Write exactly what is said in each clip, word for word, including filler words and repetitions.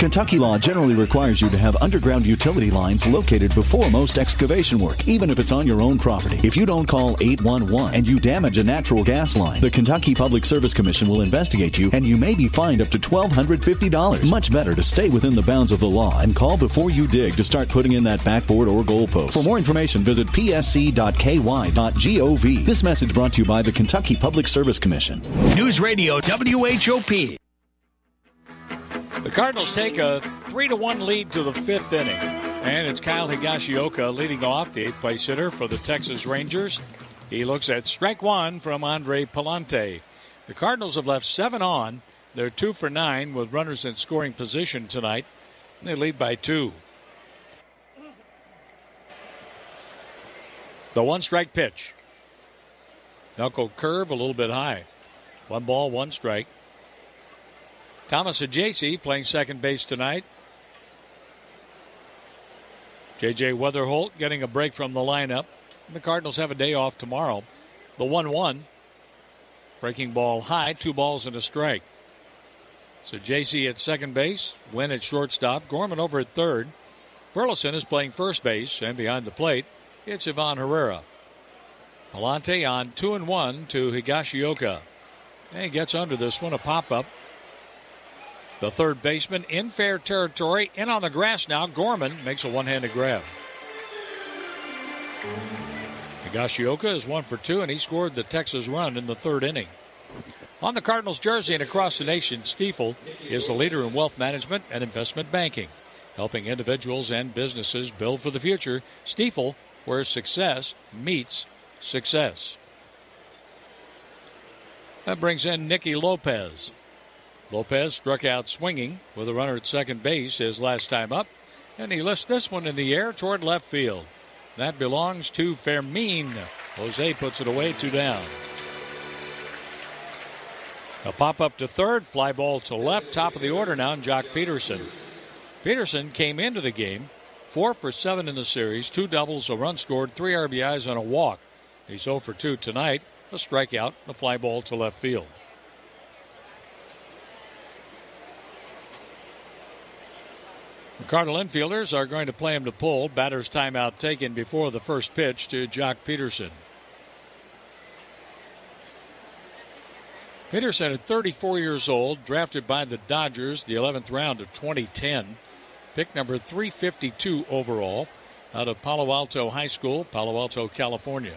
Kentucky law generally requires you to have underground utility lines located before most excavation work, even if it's on your own property. If you don't call eight one one and you damage a natural gas line, the Kentucky Public Service Commission will investigate you, and you may be fined up to one thousand two hundred fifty dollars. Much better to stay within the bounds of the law and call before you dig to start putting in that backboard or goalpost. For more information, visit p s c dot k y dot gov. This message brought to you by the Kentucky Public Service Commission. News Radio W H O P. The Cardinals take a three to one lead to the fifth inning. And it's Kyle Higashioka leading off, the eighth-place hitter for the Texas Rangers. He looks at strike one from Andre Palante. The Cardinals have left seven on. They're two for nine with runners in scoring position tonight. They lead by two. The one-strike pitch. Knuckle curve a little bit high. One ball, one strike. Thomas Ajayce playing second base tonight. J J Weatherholt getting a break from the lineup. The Cardinals have a day off tomorrow. The one one. Breaking ball high, two balls and a strike. So J C at second base, Wynn at shortstop, Gorman over at third. Burleson is playing first base, and behind the plate, it's Ivan Herrera. Palante on two and one to Higashioka. And he gets under this one, a pop-up. The third baseman in fair territory, in on the grass now. Gorman makes a one-handed grab. Higashioka is one for two, and he scored the Texas run in the third inning. On the Cardinals jersey and across the nation, Stifel is the leader in wealth management and investment banking, helping individuals and businesses build for the future. Stifel, where success meets success. That brings in Nicky Lopez. Lopez struck out swinging with a runner at second base his last time up, and he lifts this one in the air toward left field. That belongs to Fermin. Jose puts it away, two down. A pop-up to third, fly ball to left, top of the order now, and Jock Peterson. Peterson came into the game, four for seven in the series, two doubles, a run scored, three R B Is, and a walk. He's oh for two tonight, a strikeout, a fly ball to left field. The Cardinal infielders are going to play him to pull. Batter's timeout taken before the first pitch to Jock Peterson. Peterson at thirty-four years old, drafted by the Dodgers the eleventh round of twenty ten. Pick number three fifty-two overall out of Palo Alto High School, Palo Alto, California.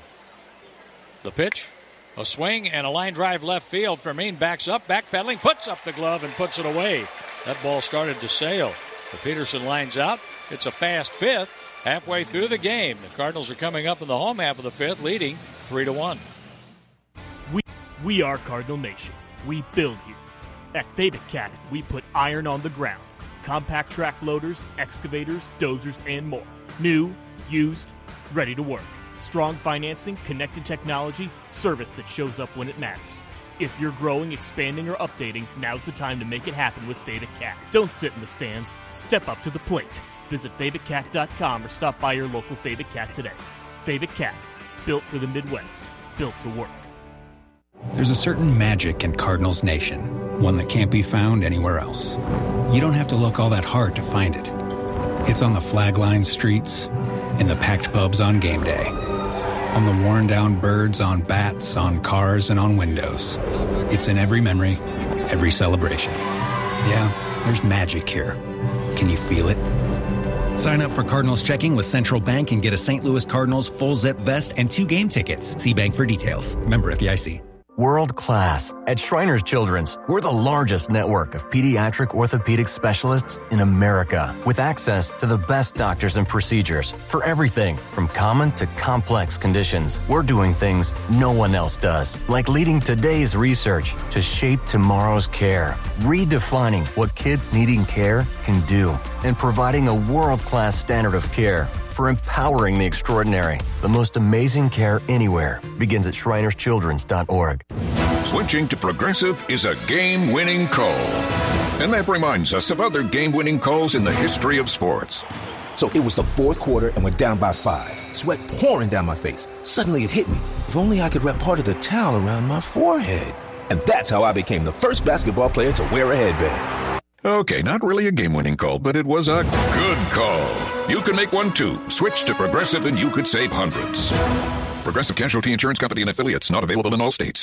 The pitch, a swing and a line drive left field. Fermin backs up, backpedaling, puts up the glove and puts it away. That ball started to sail. The Peterson lines out. It's a fast fifth. Halfway through the game, the Cardinals are coming up in the home half of the fifth, leading three to one. We we are Cardinal Nation. We build here. At Theta Cat, we put iron on the ground. Compact track loaders, excavators, dozers, and more. New, used, ready to work. Strong financing, connected technology, service that shows up when it matters. If you're growing, expanding, or updating, now's the time to make it happen with Theta Cat. Don't sit in the stands. Step up to the plate. Visit theta cat dot com or stop by your local Theta Cat today. Theta Cat, built for the Midwest, built to work. There's a certain magic in Cardinals Nation, one that can't be found anywhere else. You don't have to look all that hard to find it. It's on the flag-lined streets, in the packed pubs on game day, on the worn-down birds on bats, on cars, and on windows. It's in every memory, every celebration. Yeah, there's magic here. Can you feel it? Sign up for Cardinals checking with Central Bank and get a Saint Louis Cardinals full-zip vest and two game tickets. See Bank for details. Member F D I C. World class. At Shriners Children's, we're the largest network of pediatric orthopedic specialists in America, with access to the best doctors and procedures for everything from common to complex conditions. We're doing things no one else does, like leading today's research to shape tomorrow's care, redefining what kids needing care can do, and providing a world-class standard of care for empowering the extraordinary. The most amazing care anywhere begins at shriners children's dot org. Switching to Progressive is a game-winning call. And that reminds us of other game-winning calls in the history of sports. So it was the fourth quarter and we're down by five. Sweat pouring down my face. Suddenly it hit me. If only I could wrap part of the towel around my forehead. And that's how I became the first basketball player to wear a headband. Okay, not really a game-winning call, but it was a good call. You can make one too. Switch to Progressive and you could save hundreds. Progressive Casualty Insurance Company and affiliates, not available in all states.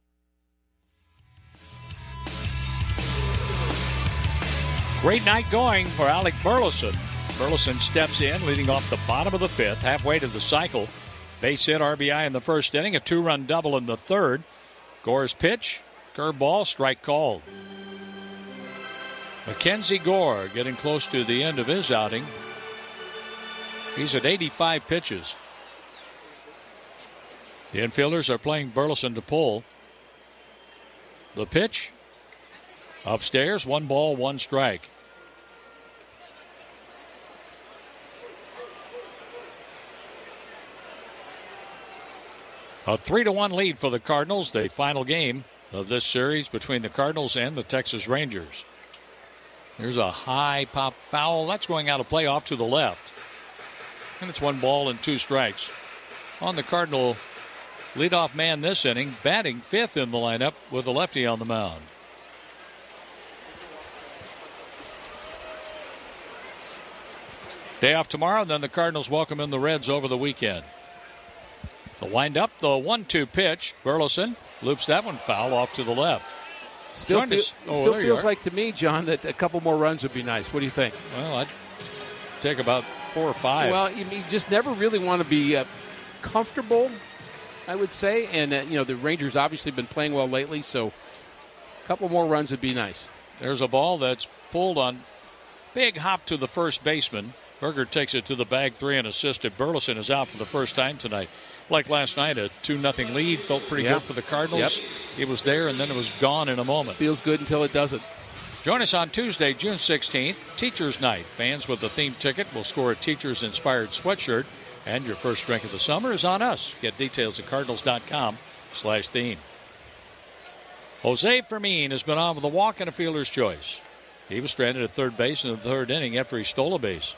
Great night going for Alec Burleson. Burleson steps in, leading off the bottom of the fifth, halfway to the cycle. Base hit, R B I in the first inning, a two-run double in the third. Gore's pitch, curveball, strike called. Mackenzie Gore getting close to the end of his outing. He's at eighty-five pitches. The infielders are playing Burleson to pull. The pitch, upstairs, one ball, one strike. A three to one lead for the Cardinals, the final game of this series between the Cardinals and the Texas Rangers. There's a high pop foul. That's going out of play off to the left. And it's one ball and two strikes. On the Cardinal leadoff man this inning, batting fifth in the lineup with a lefty on the mound. Day off tomorrow, then the Cardinals welcome in the Reds over the weekend. The windup, the one two pitch. Burleson loops that one foul off to the left. Still, feel, oh, still feels like to me, John, that a couple more runs would be nice. What do you think? Well, I'd take about four or five. Well, you, you just never really want to be uh, comfortable, I would say. And, uh, you know, the Rangers obviously been playing well lately, so a couple more runs would be nice. There's a ball that's pulled on big hop to the first baseman. Berger takes it to the bag, three and assisted. Burleson is out for the first time tonight. Like last night, a two nothing lead. Felt pretty yep. good for the Cardinals. Yep. It was there, and then it was gone in a moment. Feels good until it doesn't. Join us on Tuesday, June sixteenth, Teacher's Night. Fans with a theme ticket will score a Teacher's-inspired sweatshirt, and your first drink of the summer is on us. Get details at cardinals.com slash theme. Jose Fermin has been on with a walk and a fielder's choice. He was stranded at third base in the third inning after he stole a base.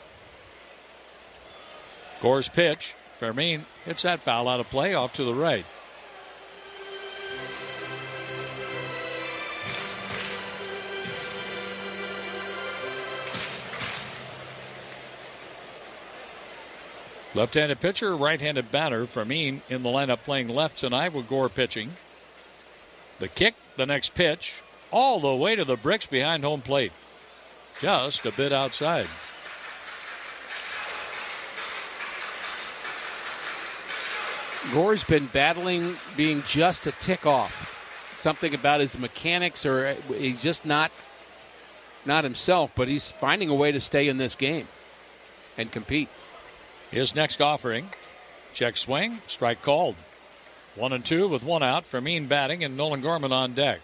Gore's pitch. Fermin hits that foul out of play off to the right. Left-handed pitcher, right-handed batter. Fermin in the lineup playing left tonight with Gore pitching. The kick, the next pitch, all the way to the bricks behind home plate. Just a bit outside. Gore's been battling being just a tick off. Something about his mechanics, or he's just not not himself, but he's finding a way to stay in this game and compete. His next offering, check swing, strike called. One and two with one out. Fermin batting and Nolan Gorman on deck.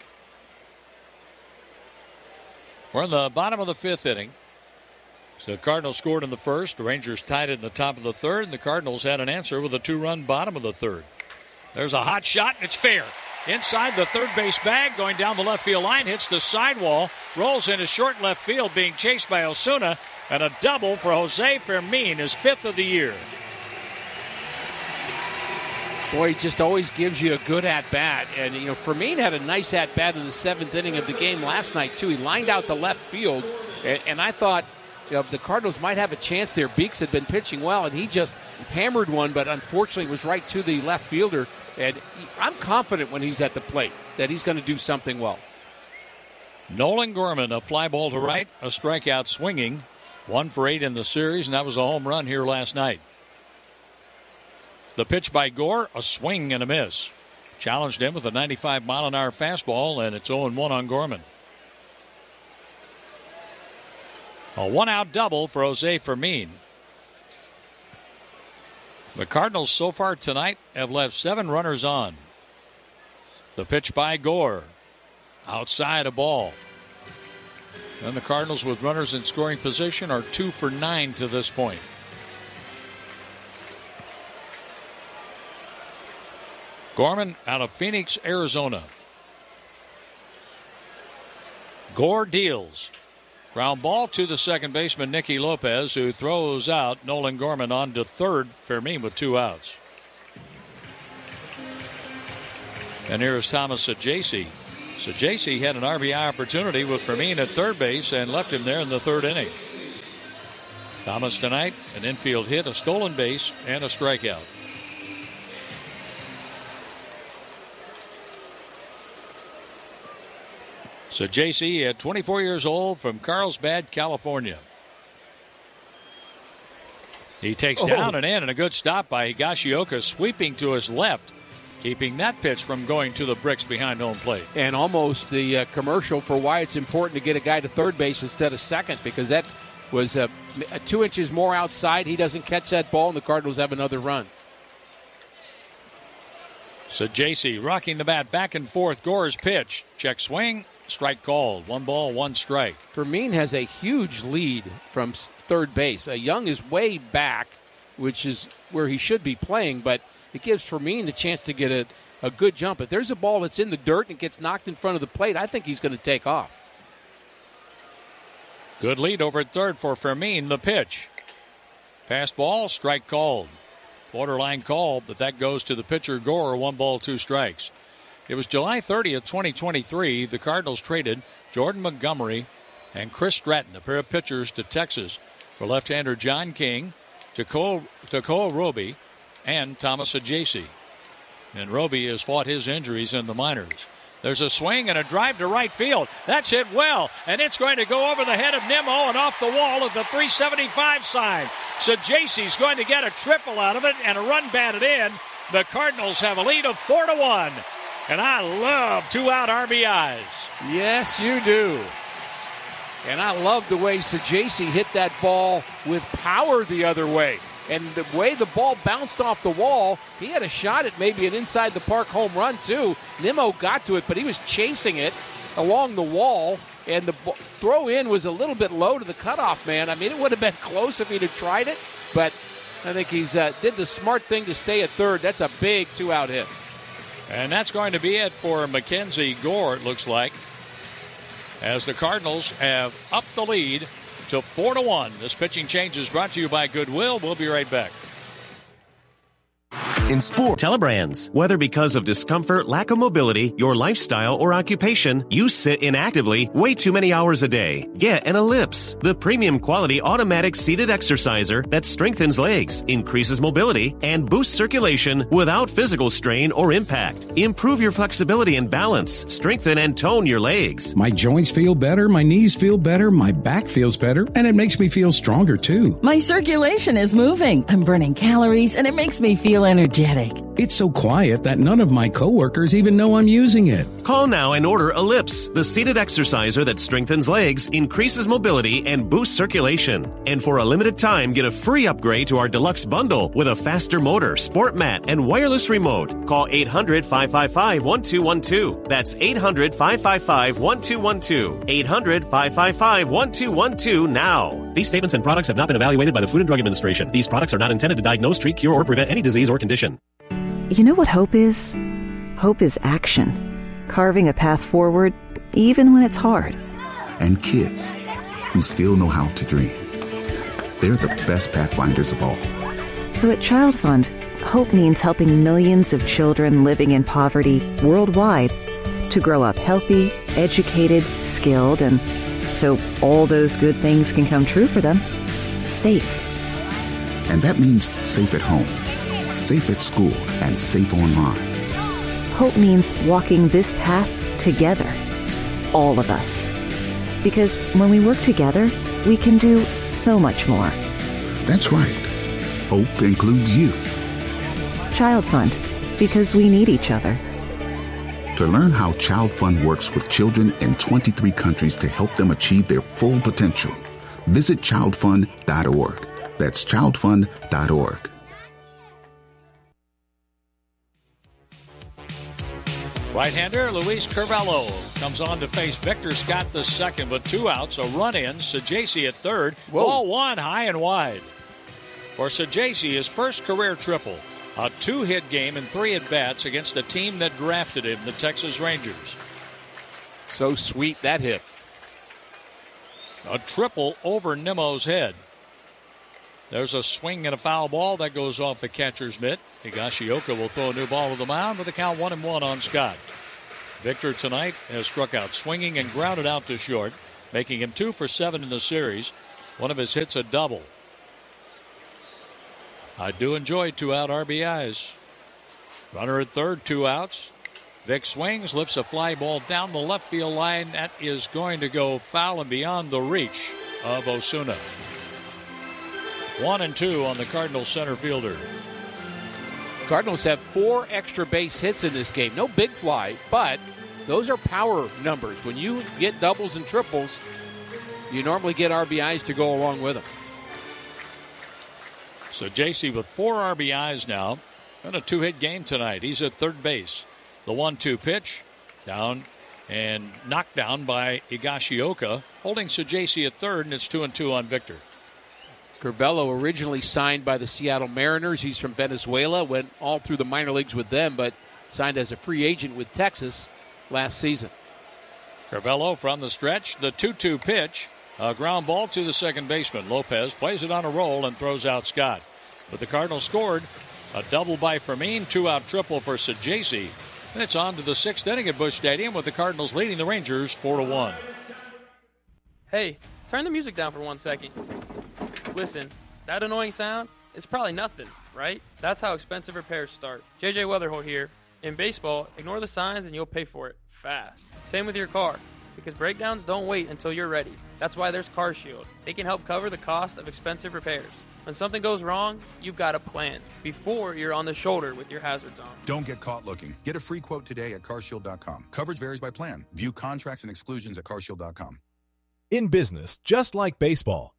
We're in the bottom of the fifth inning. So the Cardinals scored in the first. The Rangers tied it in the top of the third. And the Cardinals had an answer with a two-run bottom of the third. There's a hot shot, and it's fair. Inside the third base bag, going down the left field line, hits the sidewall, rolls into short left field, being chased by Osuna, and a double for Jose Fermin, his fifth of the year. Boy, he just always gives you a good at-bat. And, you know, Fermin had a nice at-bat in the seventh inning of the game last night, too. He lined out to left field, and, and I thought, you know, the Cardinals might have a chance there. Beeks had been pitching well, and he just hammered one, but unfortunately was right to the left fielder. And he, I'm confident when he's at the plate that he's going to do something well. Nolan Gorman, a fly ball to right, a strikeout swinging. One for eight in the series, and that was a home run here last night. The pitch by Gore, a swing and a miss. Challenged him with a ninety-five mile an hour fastball, and it's oh and one on Gorman. A one-out double for Jose Fermin. The Cardinals so far tonight have left seven runners on. The pitch by Gore. Outside a ball. And the Cardinals with runners in scoring position are two for nine to this point. Gorman out of Phoenix, Arizona. Gore deals. Ground ball to the second baseman, Nicky Lopez, who throws out Nolan Gorman on to third. Fermin with two outs. And here is Thomas Ajacey So J C had an R B I opportunity with Fermin at third base and left him there in the third inning. Thomas tonight, an infield hit, a stolen base, and a strikeout. So J C at twenty-four years old from Carlsbad, California. He takes Oh. down and in, and a good stop by Higashioka, sweeping to his left, keeping that pitch from going to the bricks behind home plate. And almost the uh, commercial for why it's important to get a guy to third base instead of second, because that was uh, two inches more outside. He doesn't catch that ball, and the Cardinals have another run. So J C rocking the bat back and forth. Gore's pitch. Check swing. Strike called. One ball, one strike. Fermin has a huge lead from s- third base. Uh, Young is way back, which is where he should be playing, but it gives Fermin the chance to get a, a good jump. If there's a ball that's in the dirt and it gets knocked in front of the plate, I think he's going to take off. Good lead over at third for Fermin. The pitch. Fastball, strike called. Borderline call, but that goes to the pitcher, Gore. One ball, two strikes. It was July thirtieth, twenty twenty-three. The Cardinals traded Jordan Montgomery and Chris Stratton, a pair of pitchers, to Texas for left-hander John King, Tekoa Roby, and Thomas Ajayci. And Roby has fought his injuries in the minors. There's a swing and a drive to right field. That's hit well, and it's going to go over the head of Nimmo and off the wall at the three seventy-five side. So Ajayci's going to get a triple out of it and a run batted in. The Cardinals have a lead of four to one. And I love two-out R B Is. Yes, you do. And I love the way Ajayci hit that ball with power the other way. And the way the ball bounced off the wall, he had a shot at maybe an inside-the-park home run, too. Nimmo got to it, but he was chasing it along the wall, and the b- throw-in was a little bit low to the cutoff man. I mean, it would have been close if he'd have tried it, but I think he's uh, did the smart thing to stay at third. That's a big two-out hit. And that's going to be it for Mackenzie Gore, it looks like, as the Cardinals have upped the lead to four to one. This pitching change is brought to you by Goodwill. We'll be right back. In sport, Telebrands. Whether because of discomfort, lack of mobility, your lifestyle, or occupation, you sit inactively way too many hours a day. Get an Ellipse, the premium quality automatic seated exerciser that strengthens legs, increases mobility, and boosts circulation without physical strain or impact. Improve your flexibility and balance. Strengthen and tone your legs. My joints feel better, my knees feel better, my back feels better, and it makes me feel stronger too. My circulation is moving. I'm burning calories, and it makes me feel energetic. It's so quiet that none of my coworkers even know I'm using it. Call now and order Ellipse, the seated exerciser that strengthens legs, increases mobility, and boosts circulation. And for a limited time, get a free upgrade to our deluxe bundle with a faster motor, sport mat, and wireless remote. Call eight hundred, five five five, one two one two. That's eight hundred, five five five, one two one two. eight hundred, five five five, one two one two now. These statements and products have not been evaluated by the Food and Drug Administration. These products are not intended to diagnose, treat, cure, or prevent any disease or condition. You know what hope is? Hope is action. Carving a path forward, even when it's hard. And kids who still know how to dream. They're the best pathfinders of all. So at Child Fund, hope means helping millions of children living in poverty worldwide to grow up healthy, educated, skilled, and so all those good things can come true for them. Safe. And that means safe at home, safe at school, and safe online. Hope means walking this path together. All of us. Because when we work together, we can do so much more. That's right. Hope includes you. Child Fund. Because we need each other. To learn how Child Fund works with children in twenty-three countries to help them achieve their full potential, visit child fund dot org. That's child fund dot org. Right-hander Luis Carvalho comes on to face Victor Scott the second, but two outs, a run in. Sajasi at third. Whoa. Ball one high and wide. For Sajasi, his first career triple. A two-hit game and three at-bats against the team that drafted him, the Texas Rangers. So sweet, that hit. A triple over Nimmo's head. There's a swing and a foul ball that goes off the catcher's mitt. Higashioka will throw a new ball to the mound with a count one and one on Scott. Victor tonight has struck out swinging and grounded out to short, making him two for seven in the series. One of his hits a double. I do enjoy two-out R B Is. Runner at third, two outs. Vic swings, lifts a fly ball down the left field line. That is going to go foul and beyond the reach of Osuna. One and two on the Cardinals center fielder. Cardinals have four extra base hits in this game. No big fly, but those are power numbers. When you get doubles and triples, you normally get R B Is to go along with them. So J C with four R B Is now in a two-hit game tonight. He's at third base. The one two pitch down and knocked down by Higashioka, holding Sajaci at third, and it's two and two on Victor. Curvelo originally signed by the Seattle Mariners. He's from Venezuela, went all through the minor leagues with them, but signed as a free agent with Texas last season. Curvelo from the stretch, the two two pitch, a ground ball to the second baseman. Lopez plays it on a roll and throws out Scott. But the Cardinals scored a double by Fermin, two-out triple for Sajaci. And it's on to the sixth inning at Busch Stadium with the Cardinals leading the Rangers four to one. Hey, turn the music down for one second. Listen, that annoying sound is probably nothing, right? That's how expensive repairs start. J J Weatherholt here. In baseball, ignore the signs and you'll pay for it fast. Same with your car, because breakdowns don't wait until you're ready. That's why there's CarShield. They can help cover the cost of expensive repairs. When something goes wrong, you've got a plan before you're on the shoulder with your hazards on. Don't get caught looking. Get a free quote today at car shield dot com. Coverage varies by plan. View contracts and exclusions at car shield dot com. In business, just like baseball,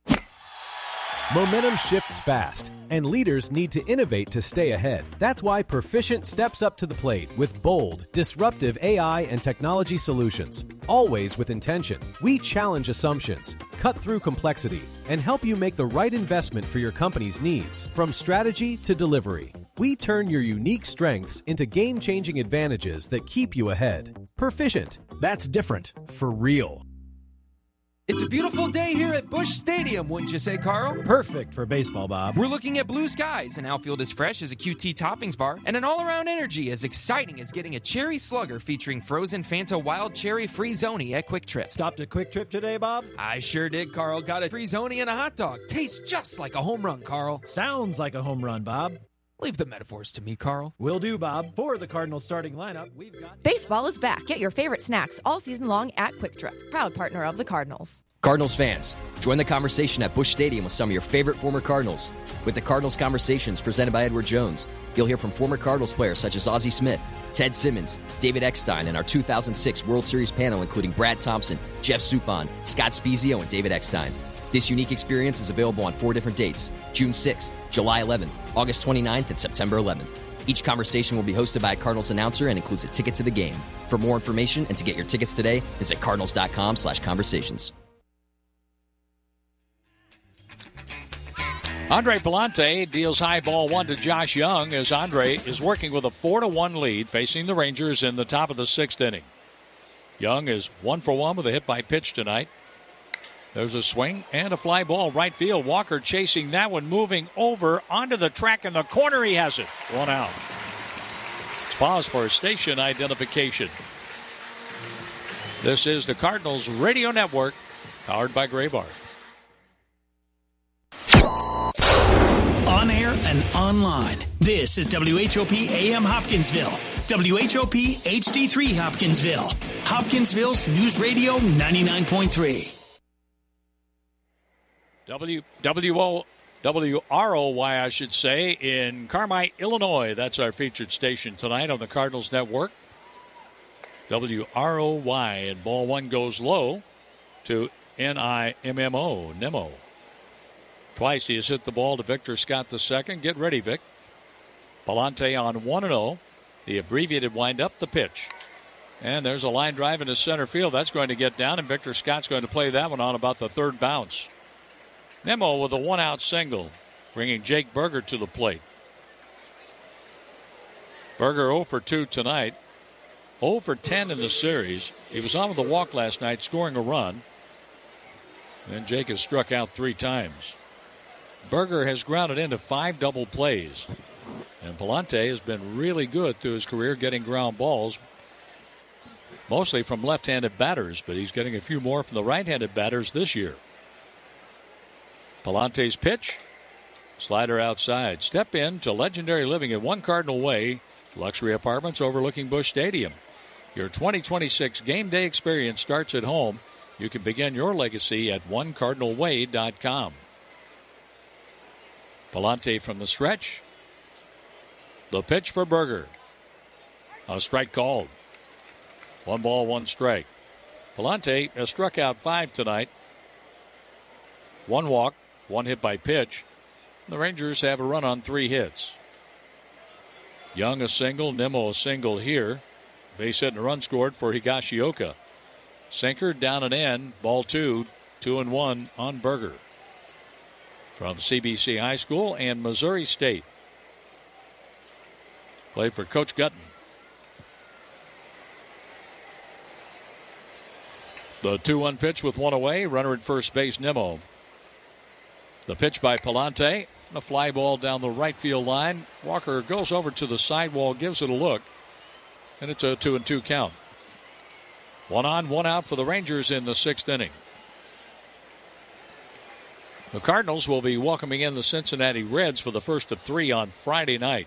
momentum shifts fast, and leaders need to innovate to stay ahead. That's why Perficient steps up to the plate with bold, disruptive A I and technology solutions. Always with intention, we challenge assumptions, cut through complexity, and help you make the right investment for your company's needs, from strategy to delivery. We turn your unique strengths into game-changing advantages that keep you ahead. Perficient. That's different. For real. It's a beautiful day here at Busch Stadium, wouldn't you say, Carl? Perfect for baseball, Bob. We're looking at blue skies, an outfield as fresh as a Q T toppings bar, and an all-around energy as exciting as getting a cherry slugger featuring frozen Fanta Wild Cherry Free-Zoni at Quick Trip. Stopped at Quick Trip today, Bob? I sure did, Carl. Got a Free-Zoni and a hot dog. Tastes just like a home run, Carl. Sounds like a home run, Bob. Leave the metaphors to me, Carl. Will do, Bob. For the Cardinals starting lineup, we've got... Baseball is back. Get your favorite snacks all season long at Quick Trip, proud partner of the Cardinals. Cardinals fans, join the conversation at Busch Stadium with some of your favorite former Cardinals. With the Cardinals Conversations presented by Edward Jones, you'll hear from former Cardinals players such as Ozzie Smith, Ted Simmons, David Eckstein, and our two thousand six World Series panel including Brad Thompson, Jeff Suppan, Scott Spezio, and David Eckstein. This unique experience is available on four different dates: June sixth, July eleventh, August twenty-ninth, and September eleventh. Each conversation will be hosted by a Cardinals announcer and includes a ticket to the game. For more information and to get your tickets today, visit cardinals.com slash conversations. Andre Palante deals high ball one to Josh Young as Andre is working with a four to one lead facing the Rangers in the top of the sixth inning. Young is one for one with a hit by pitch tonight. There's a swing and a fly ball right field. Walker chasing that one, moving over onto the track in the corner. He has it. One out. Let's pause for station identification. This is the Cardinals Radio Network, powered by Graybar. On air and online. This is W H O P A M Hopkinsville. W H O P H D three Hopkinsville. Hopkinsville's News Radio ninety-nine point three. W W O W R O Y, I should say, in Carmike, Illinois. That's our featured station tonight on the Cardinals Network. W R O Y, and ball one goes low to N I M M O, Nemo. Twice he has hit the ball to Victor Scott the second. Get ready, Vic. Palante on one and oh. The abbreviated windup, the pitch. And there's a line drive into center field. That's going to get down, and Victor Scott's going to play that one on about the third bounce. Nemo with a one-out single, bringing Jake Burger to the plate. Burger oh for two tonight. oh for ten in the series. He was on with a walk last night, scoring a run. Then Jake has struck out three times. Burger has grounded into five double plays. And Palante has been really good through his career getting ground balls. mostly from left-handed batters, but he's getting a few more from the right-handed batters this year. Palante's pitch. Slider outside. Step in to legendary living at One Cardinal Way, luxury apartments overlooking Busch Stadium. Your twenty twenty-six game day experience starts at home. You can begin your legacy at one cardinal way dot com. Palante from the stretch. The pitch for Berger. A strike called. One ball, one strike. Palante has struck out five tonight. One walk, one hit by pitch. The Rangers have a run on three hits. Young a single, Nimmo a single here. Base hit and a run scored for Higashioka. Sinker down and in, ball two, two and one on Berger. From C B C High School and Missouri State. Played for Coach Gutton. The two one pitch with one away. Runner at first base, Nimmo. The pitch by Palante. A fly ball down the right field line. Walker goes over to the sidewall, gives it a look, and it's a two and two count. One on, one out for the Rangers in the sixth inning. The Cardinals will be welcoming in the Cincinnati Reds for the first of three on Friday night.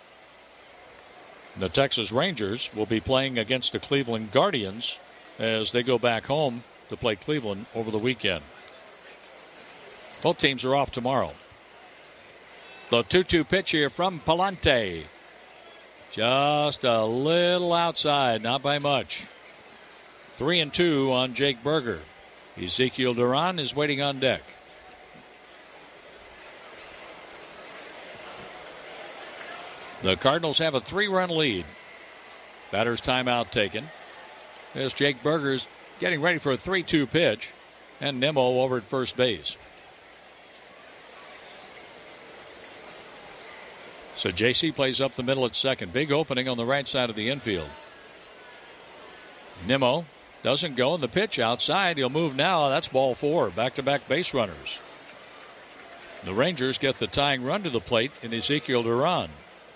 The Texas Rangers will be playing against the Cleveland Guardians as they go back home to play Cleveland over the weekend. Both teams are off tomorrow. The two two pitch here from Palante. Just a little outside, not by much. Three and two on Jake Berger. Ezekiel Duran is waiting on deck. The Cardinals have a three-run lead. Batter's timeout taken. As Jake Berger's getting ready for a three two pitch. And Nimmo over at first base. So J C plays up the middle at second. Big opening on the right side of the infield. Nimmo doesn't go, and the pitch outside. He'll move now. That's ball four. Back-to-back base runners. The Rangers get the tying run to the plate in Ezekiel Duran.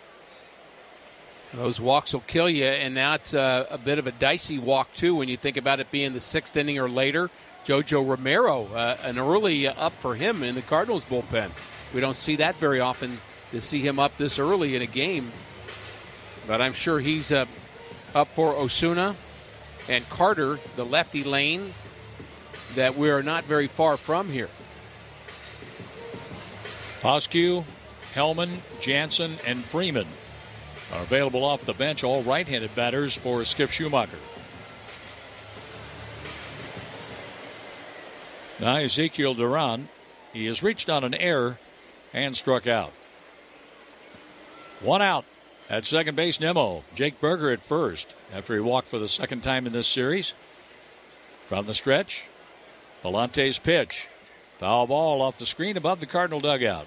Those walks will kill you, and now it's a, a bit of a dicey walk, too, when you think about it being the sixth inning or later. Jojo Romero, uh, an early up for him in the Cardinals bullpen. We don't see that very often, to see him up this early in a game. But I'm sure he's uh, up for Osuna and Carter, the lefty lane that we are not very far from here. Foscue, Hellman, Jansen, and Freeman are available off the bench, all right-handed batters for Skip Schumacher. Now Ezekiel Duran, he has reached on an error and struck out. One out at second base, Nimmo. Jake Berger at first after he walked for the second time in this series. From the stretch, Palante's pitch. Foul ball off the screen above the Cardinal dugout.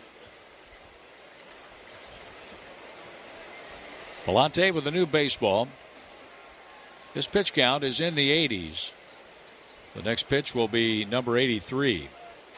Palante with a new baseball. His pitch count is in the eighties. The next pitch will be number eighty-three.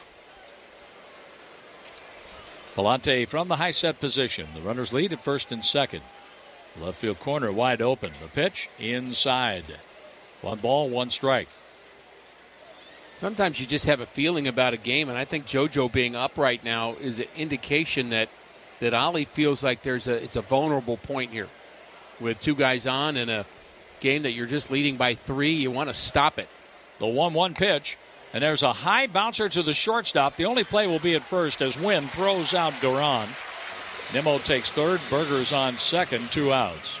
Palante from the high set position. The runners lead at first and second. Left field corner wide open. The pitch inside. One ball, one strike. Sometimes you just have a feeling about a game, and I think JoJo being up right now is an indication that that Ollie feels like there's a it's a vulnerable point here. With two guys on in a game that you're just leading by three, you want to stop it. The one one pitch. And there's a high bouncer to the shortstop. The only play will be at first as Wynn throws out Duran. Nimmo takes third. Berger's on second. Two outs.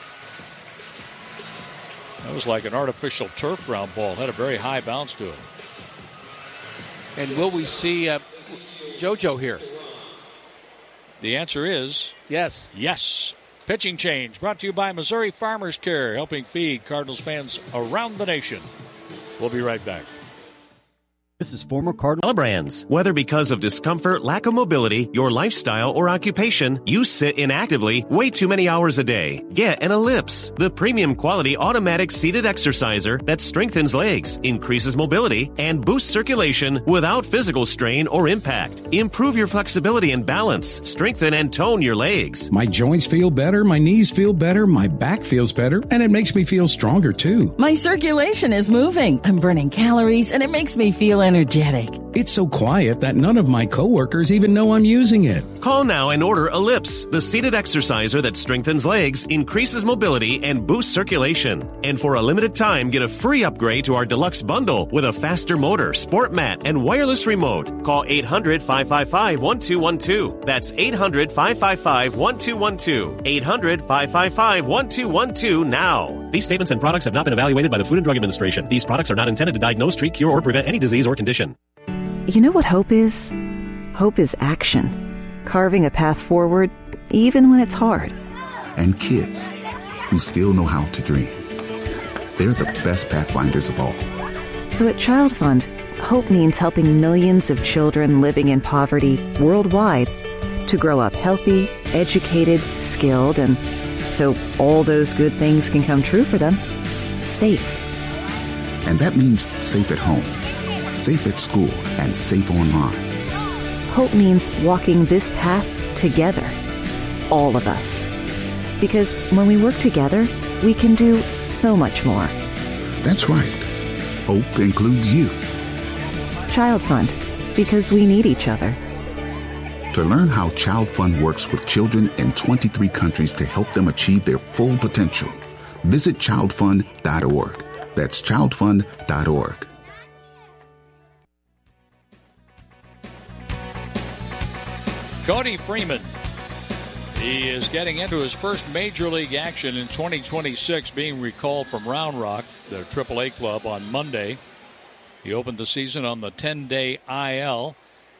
That was like an artificial turf ground ball. Had a very high bounce to it. And will we see uh, JoJo here? The answer is yes. Yes. Pitching change brought to you by Missouri Farmers Care, helping feed Cardinals fans around the nation. We'll be right back. This is former Cardinal Brands. Whether because of discomfort, lack of mobility, your lifestyle, or occupation, you sit inactively way too many hours a day. Get an Ellipse, the premium quality automatic seated exerciser that strengthens legs, increases mobility, and boosts circulation without physical strain or impact. Improve your flexibility and balance. Strengthen and tone your legs. My joints feel better, my knees feel better, my back feels better, and it makes me feel stronger too. My circulation is moving. I'm burning calories, and it makes me feel energetic. It's so quiet that none of my coworkers even know I'm using it. Call now and order Ellipse, the seated exerciser that strengthens legs, increases mobility, and boosts circulation. And for a limited time, get a free upgrade to our deluxe bundle with a faster motor, sport mat, and wireless remote. Call eight hundred, five five five, one two one two. That's eight hundred, five five five, one two one two. eight hundred, five five five, one two one two now. These statements and products have not been evaluated by the Food and Drug Administration. These products are not intended to diagnose, treat, cure, or prevent any disease or condition. You know what hope is? Hope is action. Carving a path forward, even when it's hard. And kids who still know how to dream. They're the best pathfinders of all. So at Child Fund, hope means helping millions of children living in poverty worldwide to grow up healthy, educated, skilled, and so all those good things can come true for them. Safe. And that means safe at home, safe at school, and safe online. Hope means walking this path together. All of us. Because when we work together, we can do so much more. That's right. Hope includes you. Child Fund. Because we need each other. To learn how Child Fund works with children in twenty-three countries to help them achieve their full potential, visit child fund dot org. That's child fund dot org. Cody Freeman. He is getting into his first major league action in twenty twenty-six, being recalled from Round Rock, the triple A club, on Monday. He opened the season on the ten-day I L.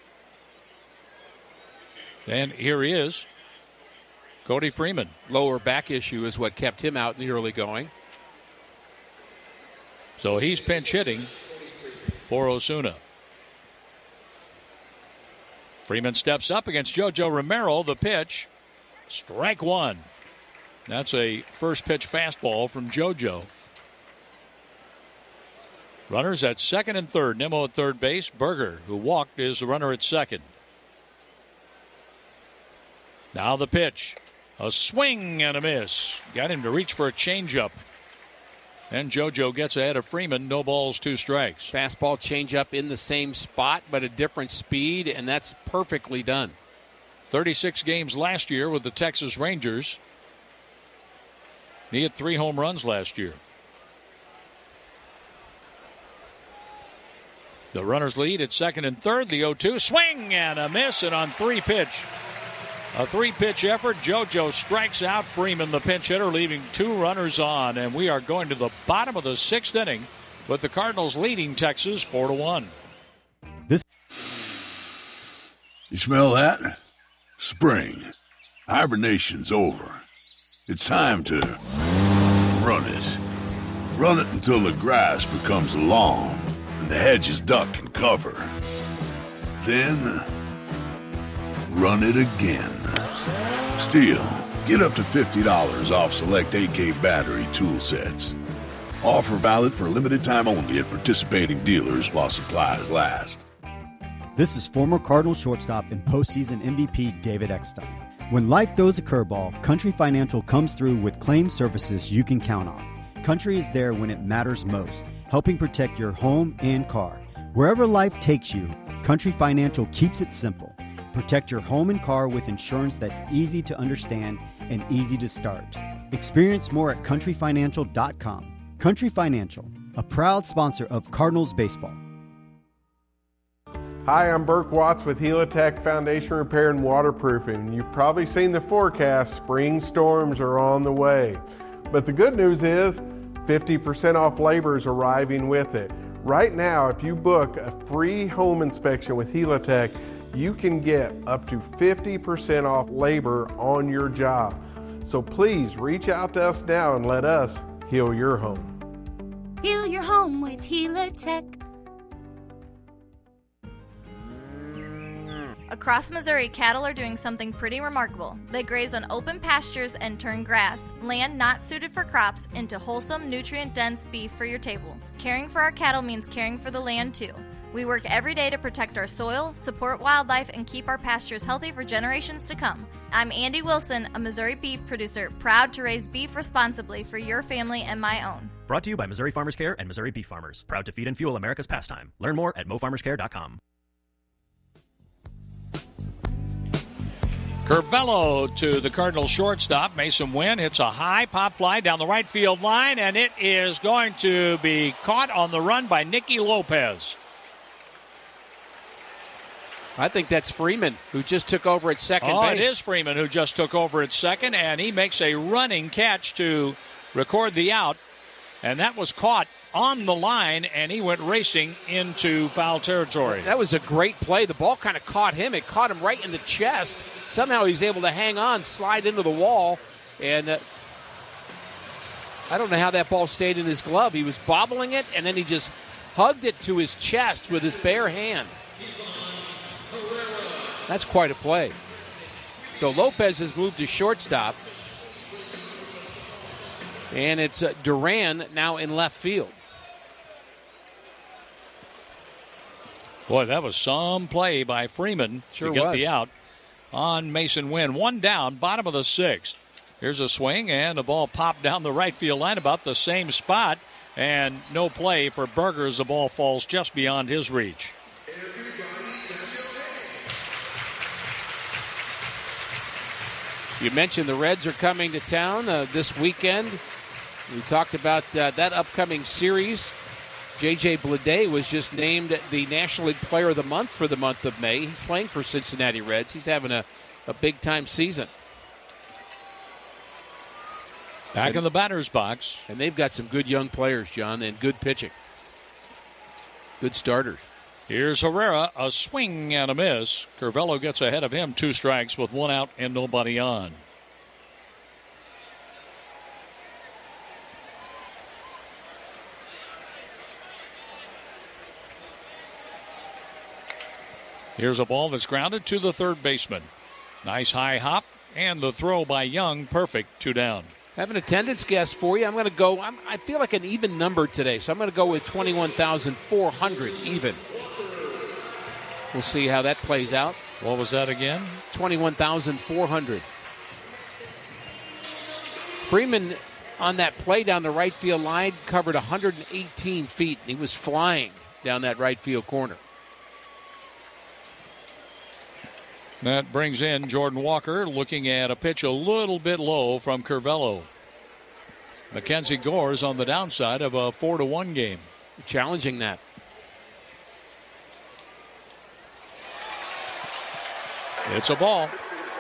And here he is, Cody Freeman. Lower back issue is what kept him out in the early going. So he's pinch hitting for Osuna. Freeman steps up against JoJo Romero. The pitch, strike one. That's a first pitch fastball from JoJo. Runners at second and third. Nimmo at third base. Berger, who walked, is the runner at second. Now the pitch. A swing and a miss. Got him to reach for a changeup. And JoJo gets ahead of Freeman. No balls, two strikes. Fastball, changeup in the same spot, but a different speed, and that's perfectly done. thirty-six games last year with the Texas Rangers. He had three home runs last year. The runners lead at second and third. The oh two. Swing and a miss, and on three pitch. A three-pitch effort. JoJo strikes out Freeman, the pinch hitter, leaving two runners on. And we are going to the bottom of the sixth inning with the Cardinals leading Texas four to one. This. You smell that? Spring. Hibernation's over. It's time to run it. Run it until the grass becomes long and the hedges duck and cover. Then run it again. Steel, get up to fifty dollars off select A K battery tool sets. Offer valid for limited time only at participating dealers while supplies last. This is former Cardinals shortstop and postseason M V P David Eckstein. When life throws a curveball, Country Financial comes through with claim services you can count on. Country is there when it matters most, helping protect your home and car. Wherever life takes you, Country Financial keeps it simple. Protect your home and car with insurance that's easy to understand and easy to start. Experience more at country financial dot com. Country Financial, a proud sponsor of Cardinals baseball. Hi, I'm Burke Watts with Helitech Foundation Repair and Waterproofing. You've probably seen the forecast. Spring storms are on the way. But the good news is fifty percent off labor is arriving with it. Right now, if you book a free home inspection with Helitech, you can get up to fifty percent off labor on your job. So please reach out to us now and let us heal your home. Heal your home with Helitech. Across Missouri, cattle are doing something pretty remarkable. They graze on open pastures and turn grass, land not suited for crops, into wholesome, nutrient-dense beef for your table. Caring for our cattle means caring for the land, too. We work every day to protect our soil, support wildlife, and keep our pastures healthy for generations to come. I'm Andy Wilson, a Missouri beef producer, proud to raise beef responsibly for your family and my own. Brought to you by Missouri Farmers Care and Missouri Beef Farmers. Proud to feed and fuel America's pastime. Learn more at mo farmers care dot com. Curvello to the Cardinals shortstop. Mason Wynn hits a high pop fly down the right field line, and it is going to be caught on the run by Nicky Lopez. I think that's Freeman, who just took over at second oh, base. It is Freeman who just took over at second, and he makes a running catch to record the out. And that was caught on the line, and he went racing into foul territory. That was a great play. The ball kind of caught him. It caught him right in the chest. Somehow he was able to hang on, slide into the wall, and uh, I don't know how that ball stayed in his glove. He was bobbling it, and then he just hugged it to his chest with his bare hand. That's quite a play. So Lopez has moved to shortstop. And it's uh, Duran now in left field. Boy, that was some play by Freeman sure to get was. the out on Mason Wynn. One down, bottom of the sixth. Here's a swing, and the ball popped down the right field line about the same spot. And no play for Berger as the ball falls just beyond his reach. You mentioned the Reds are coming to town uh, this weekend. We talked about uh, that upcoming series. J J Bleday was just named the National League Player of the Month for the month of May. He's playing for Cincinnati Reds. He's having a, a big-time season. Back and, in the batter's box. And they've got some good young players, John, and good pitching. Good starters. Here's Herrera, a swing and a miss. Curvello gets ahead of him, two strikes with one out and nobody on. Here's a ball that's grounded to the third baseman. Nice high hop, and the throw by Young, perfect, two down. I have an attendance guess for you. I'm going to go, I'm, I feel like an even number today, so I'm going to go with twenty-one thousand four hundred even. We'll see how that plays out. What was that again? twenty-one thousand four hundred. Freeman, on that play down the right field line, covered one hundred eighteen feet. He was flying down that right field corner. That brings in Jordan Walker, looking at a pitch a little bit low from Curvello. Mackenzie Gore's on the downside of a four to one game. Challenging that. It's a ball.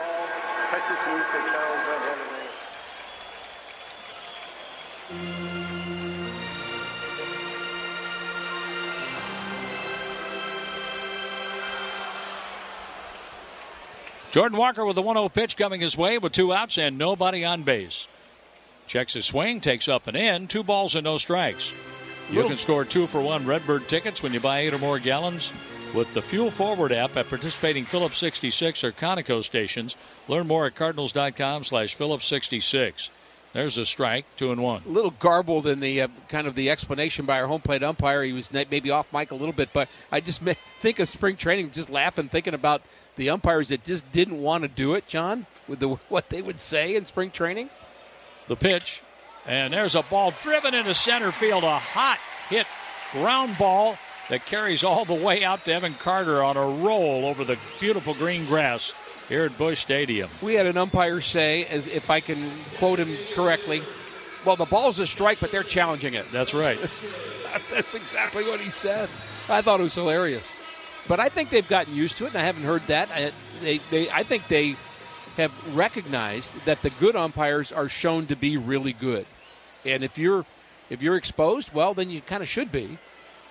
Jordan Walker with a one oh pitch coming his way with two outs and nobody on base. Checks his swing, takes up and in, two balls and no strikes. You Little. can score two for one Redbird tickets when you buy eight or more gallons with the Fuel Forward app at participating Phillips sixty-six or Conoco stations. Learn more at cardinals.com slash Phillips 66. There's a strike, two and one. A little garbled in the uh, kind of the explanation by our home plate umpire. He was maybe off mic a little bit, but I just may think of spring training, just laughing, thinking about the umpires that just didn't want to do it, John, with the what they would say in spring training. The pitch, and there's a ball driven into center field, a hot hit ground ball that carries all the way out to Evan Carter on a roll over the beautiful green grass here at Busch Stadium. We had an umpire say, as if I can quote him correctly, well, the ball's a strike, but they're challenging it. That's right. That's exactly what he said. I thought it was hilarious. But I think they've gotten used to it, and I haven't heard that. I, they, they, I think they have recognized that the good umpires are shown to be really good. And if you're if you're exposed, well, then you kind of should be.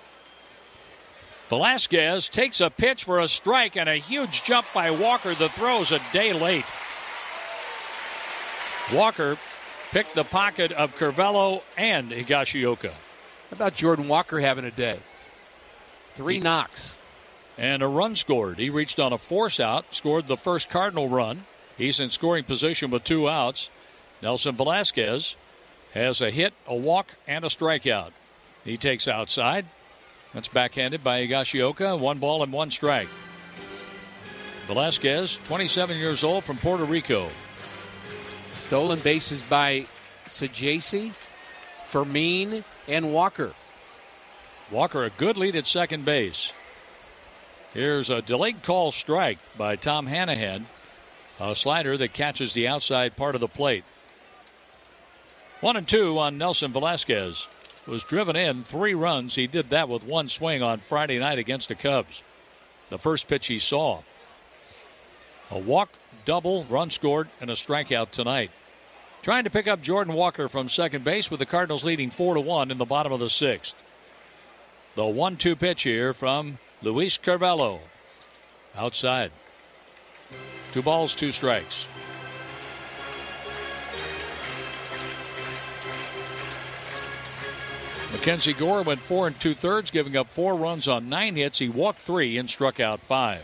Velasquez takes a pitch for a strike and a huge jump by Walker. The throw's a day late. Walker picked the pocket of Curvello and Higashioka. How about Jordan Walker having a day? Three he, knocks. and a run scored. He reached on a force out, scored the first Cardinal run. He's in scoring position with two outs. Nelson Velasquez has a hit, a walk, and a strikeout. He takes outside. That's backhanded by Higashioka. One ball and one strike. Velasquez, twenty-seven years old, from Puerto Rico. Stolen bases by Saggese, Fermin, and Walker. Walker, a good lead at second base. Here's a delayed call strike by Tom Hanahan. A slider that catches the outside part of the plate. One and two on Nelson Velasquez. Was driven in three runs. He did that with one swing on Friday night against the Cubs. The first pitch he saw. A walk, double, run scored, and a strikeout tonight. Trying to pick up Jordan Walker from second base with the Cardinals leading four to one in the bottom of the sixth. The one two pitch here from Luis Carvalho. Outside. Two balls, two strikes. Mackenzie Gore went four and two-thirds, giving up four runs on nine hits. He walked three and struck out five.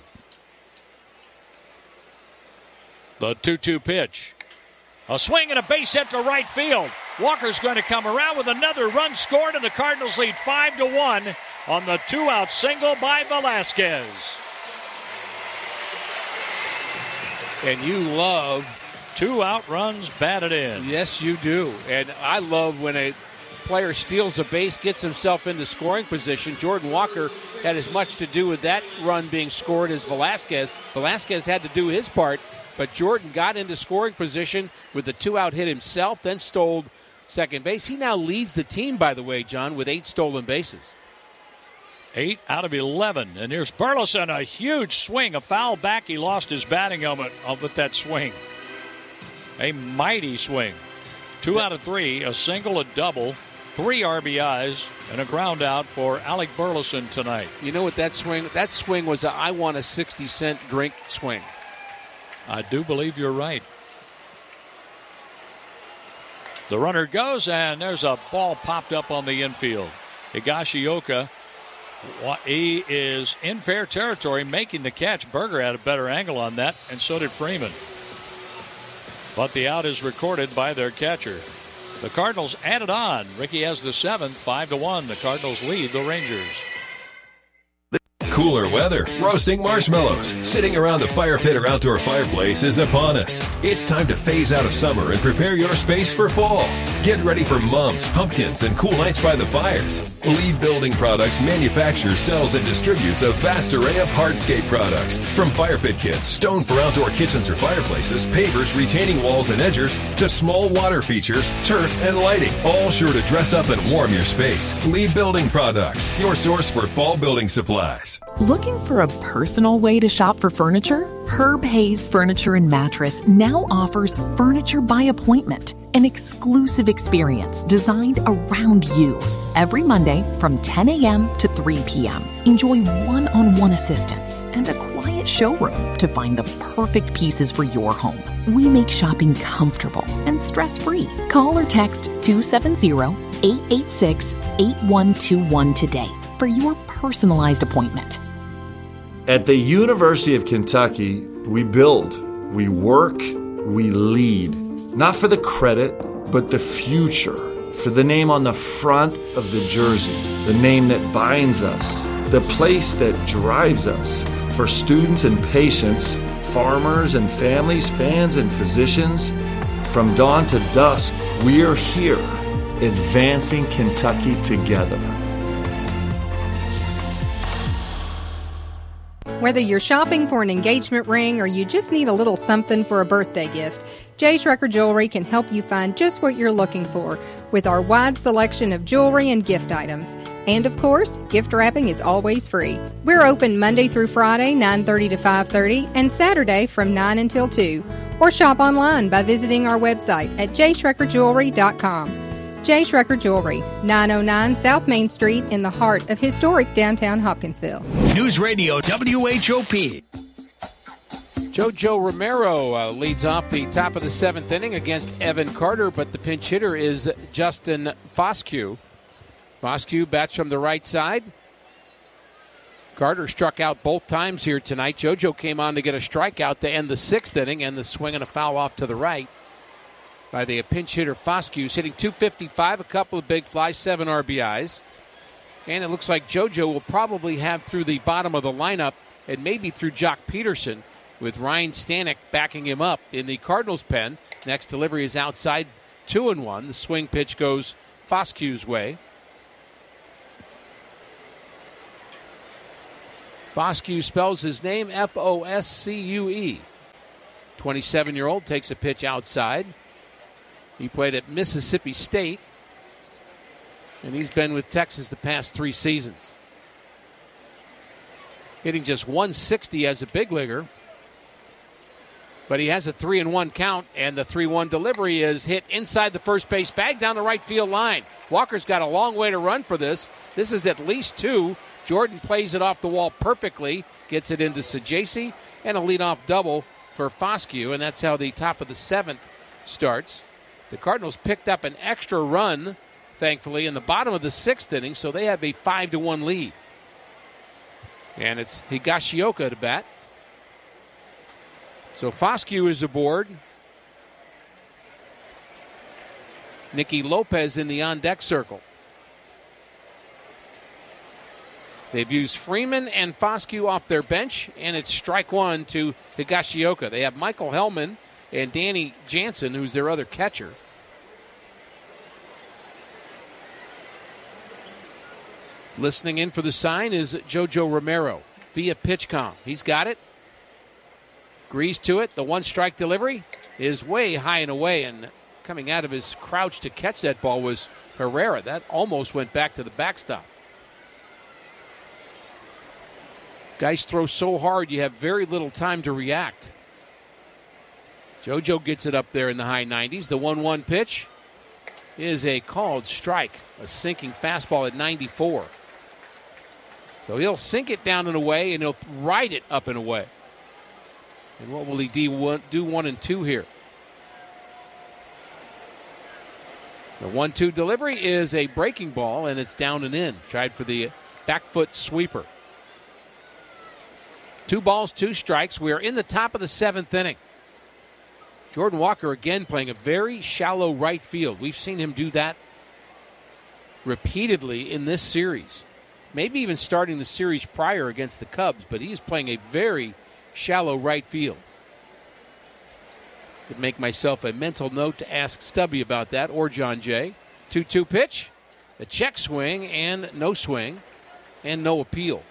The two two pitch. A swing and a base hit to right field. Walker's going to come around with another run scored, and the Cardinals lead five to one on the two-out single by Velasquez. And you love two-out runs batted in. Yes, you do. And I love when a player steals a base, gets himself into scoring position. Jordan Walker had as much to do with that run being scored as Velasquez. Velasquez had to do his part, but Jordan got into scoring position with the two-out hit himself, then stole second base. He now leads the team, by the way, John, with eight stolen bases. Eight out of eleven. And here's Burleson, a huge swing, a foul back. He lost his batting helmet with that swing. A mighty swing. Two out of three, a single, a double, three R B Is, and a ground out for Alec Burleson tonight. You know what that swing, that swing was a I want a sixty cent drink swing. I do believe you're right. The runner goes, and there's a ball popped up on the infield. Higashioka, he is in fair territory, making the catch. Berger had a better angle on that, and so did Freeman. But the out is recorded by their catcher. The Cardinals added on. Ricky has the seventh, five to one. The Cardinals lead the Rangers. Cooler weather, roasting marshmallows, sitting around the fire pit or outdoor fireplace is upon us. It's time to phase out of summer and prepare your space for fall. Get ready for mums, pumpkins, and cool nights by the fires. Lee Building Products manufactures, sells, and distributes a vast array of hardscape products. From fire pit kits, stone for outdoor kitchens or fireplaces, pavers, retaining walls, and edgers, to small water features, turf, and lighting. All sure to dress up and warm your space. Lee Building Products, your source for fall building supplies. Looking for a personal way to shop for furniture? Herb Hayes Furniture and Mattress now offers Furniture by Appointment, an exclusive experience designed around you. Every Monday from ten a.m. to three p.m. Enjoy one-on-one assistance and a quiet showroom to find the perfect pieces for your home. We make shopping comfortable and stress-free. Call or text two seven zero, eight eight six, eight one two one today for your personalized appointment. At the University of Kentucky, we build, we work, we lead. Not for the credit, but the future. For the name on the front of the jersey. The name that binds us. The place that drives us. For students and patients, farmers and families, fans and physicians. From dawn to dusk, we're here, advancing Kentucky together. Whether you're shopping for an engagement ring or you just need a little something for a birthday gift, J. Schrecker Jewelry can help you find just what you're looking for with our wide selection of jewelry and gift items. And of course, gift wrapping is always free. We're open Monday through Friday, nine thirty to five thirty, and Saturday from nine until two. Or shop online by visiting our website at j schrecker jewelry dot com. J. Schrecker Jewelry, nine oh nine South Main Street in the heart of historic downtown Hopkinsville. News Radio W H O P. Jojo Romero uh, leads off the top of the seventh inning against Evan Carter, but the pinch hitter is Justin Foscue. Foscue bats from the right side. Carter struck out both times here tonight. JoJo came on to get a strikeout to end the sixth inning, and the swing and a foul off to the right by the pinch hitter Foscue, hitting two fifty-five, a couple of big flies, seven R B Is. And it looks like JoJo will probably have through the bottom of the lineup and maybe through Jock Peterson, with Ryan Stanek backing him up in the Cardinals pen. Next delivery is outside, two and one. The swing pitch goes Foscue's way. Foscue spells his name F O S C U E. twenty-seven-year-old takes a pitch outside. He played at Mississippi State, and he's been with Texas the past three seasons. Hitting just one sixty as a big leaguer, but he has a three and one count, and the three one delivery is hit inside the first base bag down the right field line. Walker's got a long way to run for this. This is at least two. Jordan plays it off the wall perfectly, gets it into Sajaci, and a leadoff double for Foscue, and that's how the top of the seventh starts. The Cardinals picked up an extra run, thankfully, in the bottom of the sixth inning, so they have a five to one lead. And it's Higashioka to bat. So Foscue is aboard. Nicky Lopez in the on-deck circle. They've used Freeman and Foscue off their bench, and it's strike one to Higashioka. They have Michael Hellman and Danny Jansen, who's their other catcher. Listening in for the sign is JoJo Romero via PitchCom. He's got it. Agrees to it. The one-strike delivery is way high and away, and coming out of his crouch to catch that ball was Herrera. That almost went back to the backstop. Guys throw so hard you have very little time to react. JoJo gets it up there in the high nineties. The one one pitch is a called strike, a sinking fastball at ninety-four. So he'll sink it down and away, and he'll ride it up and away. And what will he do one and two here? The one two delivery is a breaking ball, and it's down and in. Tried for the back foot sweeper. Two balls, two strikes. We are in the top of the seventh inning. Jordan Walker again playing a very shallow right field. We've seen him do that repeatedly in this series. Maybe even starting the series prior against the Cubs, but he is playing a very shallow right field. Could make myself a mental note to ask Stubby about that, or John Jay. two two pitch, a check swing, and no swing, and no appeal.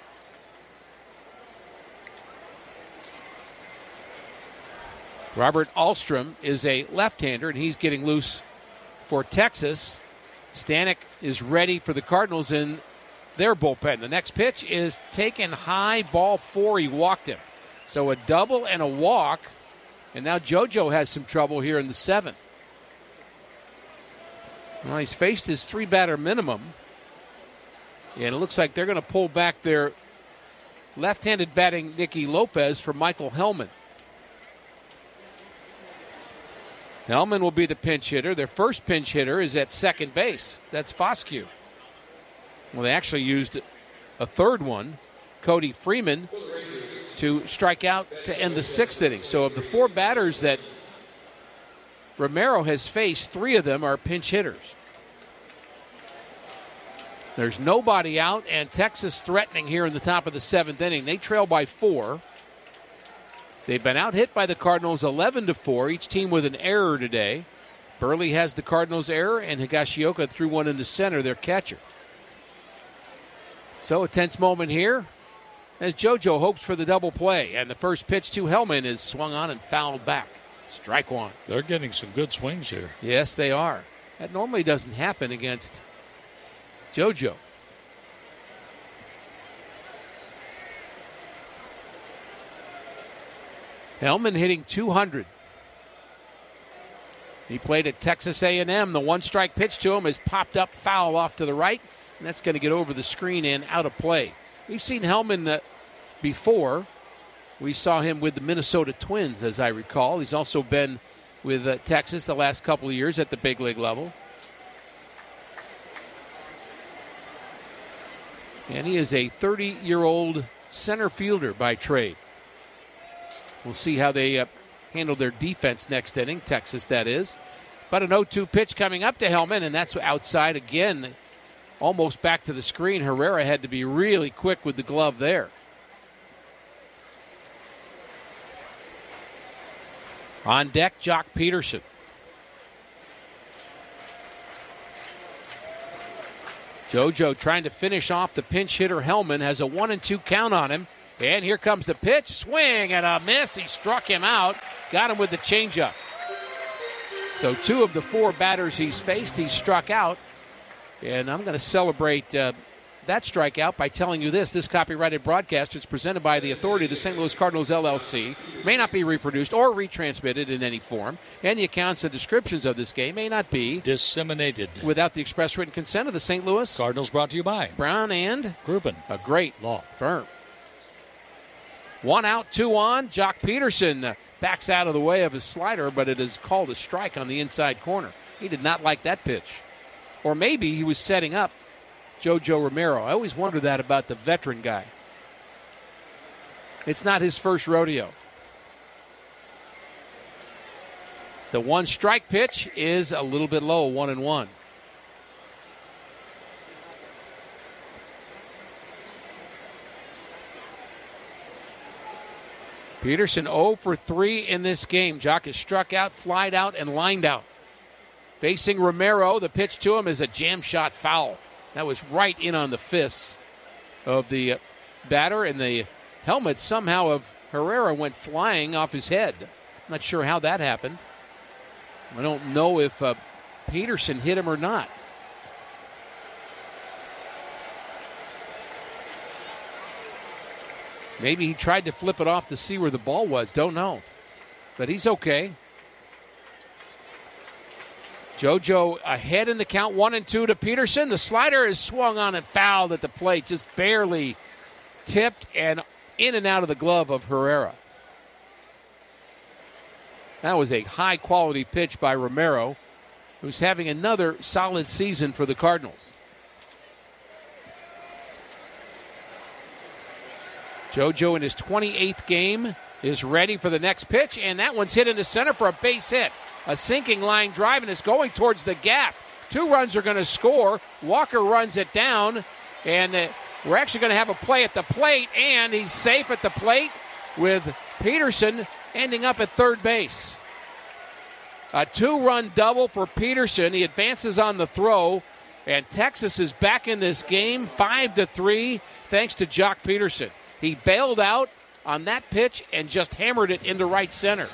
Robert Alstrom is a left-hander, and he's getting loose for Texas. Stanek is ready for the Cardinals in their bullpen. The next pitch is taken high, ball four. He walked him. So a double and a walk, and now JoJo has some trouble here in the seventh. Well, he's faced his three-batter minimum, and it looks like they're going to pull back their left-handed batting Nicky Lopez for Michael Hellman. Hellman will be the pinch hitter. Their first pinch hitter is at second base. That's Foscue. Well, they actually used a third one, Cody Freeman, to strike out to end the sixth inning. So of the four batters that Romero has faced, three of them are pinch hitters. There's nobody out, and Texas threatening here in the top of the seventh inning. They trail by four. They've been out-hit by the Cardinals eleven to four, each team with an error today. Burley has the Cardinals' error, and Higashioka threw one into center, their catcher. So a tense moment here as JoJo hopes for the double play, and the first pitch to Hellman is swung on and fouled back. Strike one. They're getting some good swings here. Yes, they are. That normally doesn't happen against JoJo. Hellman hitting two hundred. He played at Texas A and M. The one-strike pitch to him is popped up foul off to the right, and that's going to get over the screen and out of play. We've seen Hellman uh, before. We saw him with the Minnesota Twins, as I recall. He's also been with uh, Texas the last couple of years at the big league level. And he is a thirty-year-old center fielder by trade. We'll see how they uh, handle their defense next inning, Texas that is. But an oh two pitch coming up to Hellman, and that's outside again, almost back to the screen. Herrera had to be really quick with the glove there. On deck, Jock Peterson. JoJo trying to finish off the pinch hitter. Hellman has a one and two count on him. And here comes the pitch. Swing and a miss. He struck him out. Got him with the changeup. So two of the four batters he's faced, he struck out. And I'm going to celebrate uh, that strikeout by telling you this. This copyrighted broadcast is presented by the authority of the Saint Louis Cardinals, L L C. May not be reproduced or retransmitted in any form. And the accounts and descriptions of this game may not be disseminated without the express written consent of the Saint Louis Cardinals. Brought to you by Brown and Gruppen, a great law firm. One out, two on. Jock Peterson backs out of the way of his slider, but it is called a strike on the inside corner. He did not like that pitch. Or maybe he was setting up JoJo Romero. I always wonder that about the veteran guy. It's not his first rodeo. The one strike pitch is a little bit low, one and one. Peterson oh for three in this game. Jock is struck out, flied out, and lined out. Facing Romero, the pitch to him is a jam shot foul. That was right in on the fists of the batter, and the helmet somehow of Herrera went flying off his head. I'm not sure how that happened. I don't know if uh, Peterson hit him or not. Maybe he tried to flip it off to see where the ball was. Don't know. But he's okay. JoJo ahead in the count, one and two to Peterson. The slider is swung on and fouled at the plate, just barely tipped and in and out of the glove of Herrera. That was a high-quality pitch by Romero, who's having another solid season for the Cardinals. JoJo in his twenty-eighth game is ready for the next pitch, and that one's hit into center for a base hit. A sinking line drive, and it's going towards the gap. Two runs are going to score. Walker runs it down, and uh, we're actually going to have a play at the plate, and he's safe at the plate with Peterson ending up at third base. A two-run double for Peterson. He advances on the throw, and Texas is back in this game, five to three, thanks to Jock Peterson. He bailed out on that pitch and just hammered it into right center.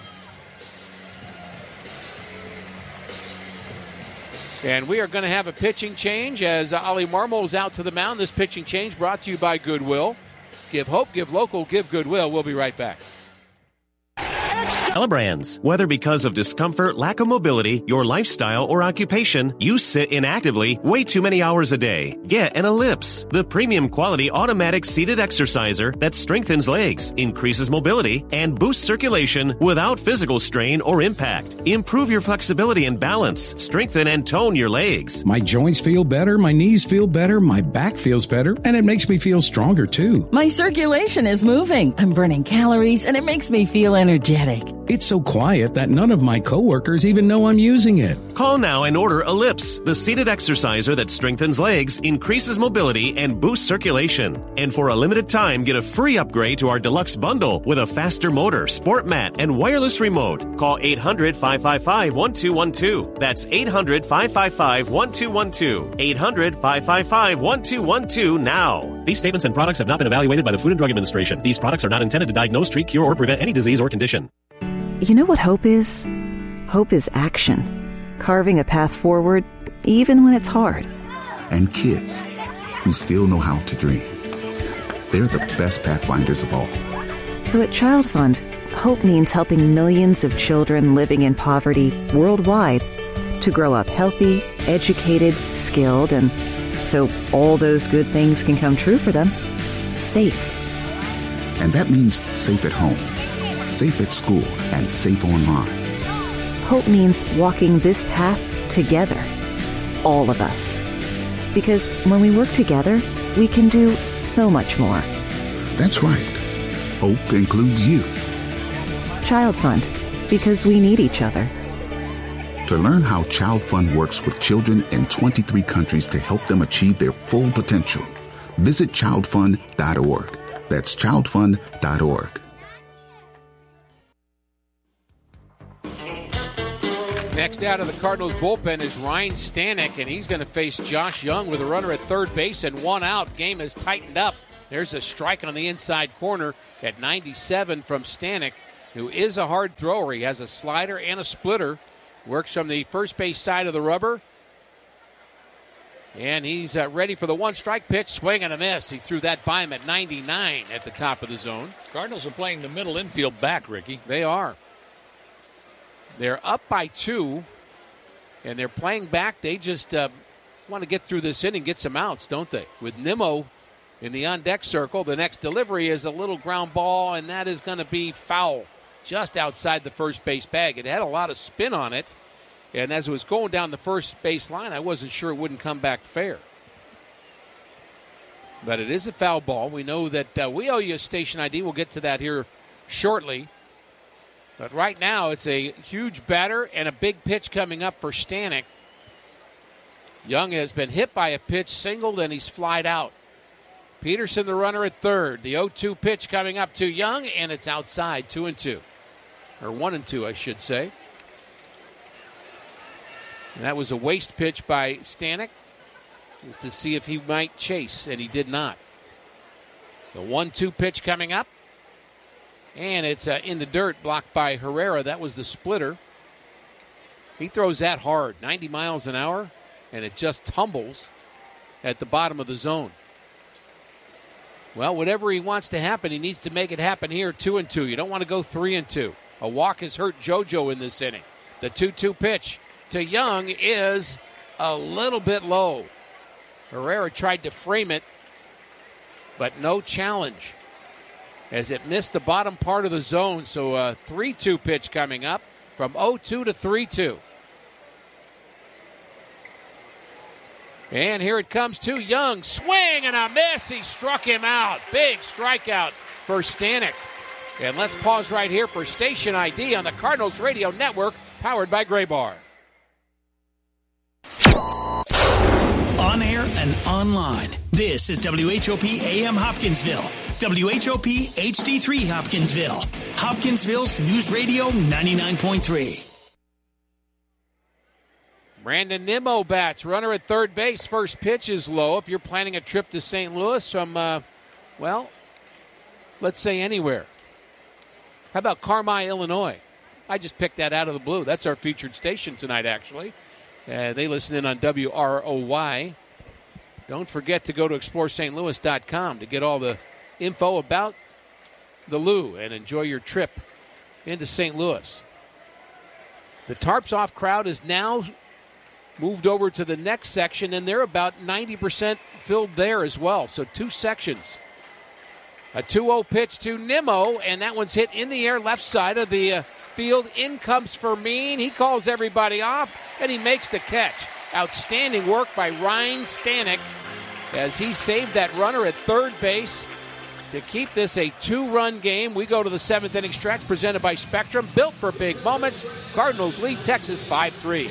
And we are going to have a pitching change as Ali Marmol is out to the mound. This pitching change brought to you by Goodwill. Give hope, give local, give Goodwill. We'll be right back. Elebrands. Whether because of discomfort, lack of mobility, your lifestyle, or occupation, you sit inactively way too many hours a day. Get an Ellipse, the premium quality automatic seated exerciser that strengthens legs, increases mobility, and boosts circulation without physical strain or impact. Improve your flexibility and balance. Strengthen and tone your legs. My joints feel better, my knees feel better, my back feels better, and it makes me feel stronger too. My circulation is moving. I'm burning calories, and it makes me feel energetic. It's so quiet that none of my coworkers even know I'm using it. Call now and order Ellipse, the seated exerciser that strengthens legs, increases mobility, and boosts circulation. And for a limited time, get a free upgrade to our deluxe bundle with a faster motor, sport mat, and wireless remote. Call eight hundred, five five five, one two one two. That's eight hundred, five five five, one two one two. eight hundred, five five five, one two one two now. These statements and products have not been evaluated by the Food and Drug Administration. These products are not intended to diagnose, treat, cure, or prevent any disease or condition. You know what hope is? Hope is action. Carving a path forward, even when it's hard. And kids who still know how to dream. They're the best pathfinders of all. So at Child Fund, hope means helping millions of children living in poverty worldwide to grow up healthy, educated, skilled, and so all those good things can come true for them. Safe. And that means safe at home, safe at school, and safe online. Hope means walking this path together. All of us. Because when we work together, we can do so much more. That's right. Hope includes you. Child Fund, because we need each other. To learn how Child Fund works with children in twenty-three countries to help them achieve their full potential, visit child fund dot org. That's child fund dot org. Next out of the Cardinals bullpen is Ryan Stanek, and he's going to face Josh Young with a runner at third base and one out. Game is tightened up. There's a strike on the inside corner at ninety-seven from Stanek, who is a hard thrower. He has a slider and a splitter. Works from the first base side of the rubber. And he's uh, ready for the one-strike pitch. Swing and a miss. He threw that by him at ninety-nine at the top of the zone. Cardinals are playing the middle infield back, Ricky. They are. They're up by two, and they're playing back. They just uh, want to get through this inning, get some outs, don't they? With Nimmo in the on-deck circle, the next delivery is a little ground ball, and that is going to be foul just outside the first base bag. It had a lot of spin on it, and as it was going down the first base line, I wasn't sure it wouldn't come back fair. But it is a foul ball. We know that uh, we owe you a station I D. We'll get to that here shortly. But right now, it's a huge batter and a big pitch coming up for Stanek. Young has been hit by a pitch, singled, and he's flied out. Peterson, the runner at third. The oh two pitch coming up to Young, and it's outside, two and two. Or one and two, I should say. And that was a waste pitch by Stanek, is to see if he might chase, and he did not. The one two pitch coming up. And it's uh, in the dirt, blocked by Herrera. That was the splitter. He throws that hard, ninety miles an hour, and it just tumbles at the bottom of the zone. Well, whatever he wants to happen, he needs to make it happen here, two and two. You don't want to go three and two. A walk has hurt JoJo in this inning. The two two pitch to Young is a little bit low. Herrera tried to frame it, but no challenge, as it missed the bottom part of the zone. So a three two pitch coming up from oh two to three two. And here it comes to Young. Swing and a miss. He struck him out. Big strikeout for Stanek. And let's pause right here for Station I D on the Cardinals Radio Network, powered by Gray Bar. On air and online, this is W H O P A M Hopkinsville. W H O P H D three Hopkinsville. Hopkinsville's News Radio ninety-nine point three. Brandon Nimmo bats, runner at third base. First pitch is low. If you're planning a trip to Saint Louis from, uh, well, let's say anywhere. How about Carmi, Illinois? I just picked that out of the blue. That's our featured station tonight, actually. Uh, they listen in on W R O Y. Don't forget to go to explore st louis dot com to get all the info about the Lou and enjoy your trip into Saint Louis. The Tarps Off crowd is now moved over to the next section, and they're about ninety percent filled there as well. So two sections. A two oh pitch to Nimmo, and that one's hit in the air left side of the uh, field. In comes Fermin. He calls everybody off, and he makes the catch. Outstanding work by Ryan Stanek as he saved that runner at third base to keep this a two-run game. We go to the seventh inning stretch presented by Spectrum, built for big moments. Cardinals lead Texas five three.